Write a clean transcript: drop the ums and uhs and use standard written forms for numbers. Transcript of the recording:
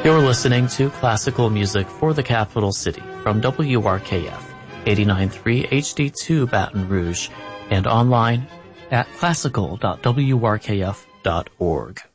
You're listening to classical music for the capital city from WRKF 89.3 HD2 Baton Rouge and online at classical.wrkf.org.